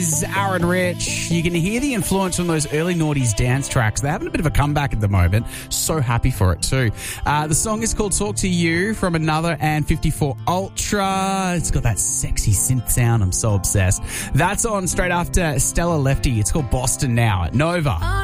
This is Aaron Rich. You can hear the influence from those early noughties dance tracks. They're having a bit of a comeback at the moment. So happy for it too. The song is called Talk to You from another and 54 Ultra. It's got that sexy synth sound. I'm so obsessed. That's on straight after Stella Lefty. It's called Boston now at Nova.